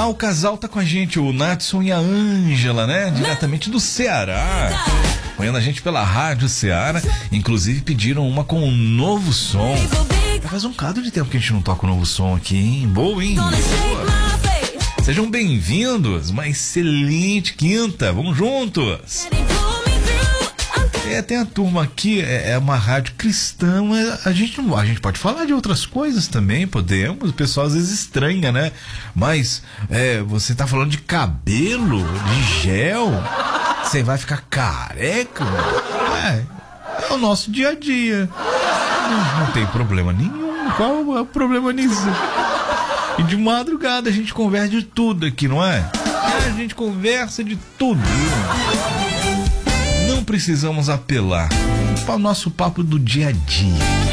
o casal tá com a gente, o Natson e a Ângela, né? Diretamente do Ceará. Acompanhando a gente pela Rádio Ceará. Inclusive pediram uma com um novo som. Já faz um bocado de tempo que a gente não toca um novo som aqui, hein? Boa, hein? Boa. Sejam bem-vindos. Uma excelente quinta. Vamos juntos. Tem a turma aqui, é uma rádio cristã, mas a gente pode falar de outras coisas também, podemos. O pessoal às vezes estranha, né? Mas você tá falando de cabelo, de gel, você vai ficar careca? É o nosso dia a dia. Não tem problema nenhum. Qual é o problema nisso? E de madrugada a gente conversa de tudo aqui, não é? A gente conversa de tudo. Não precisamos apelar para o nosso papo do dia a dia.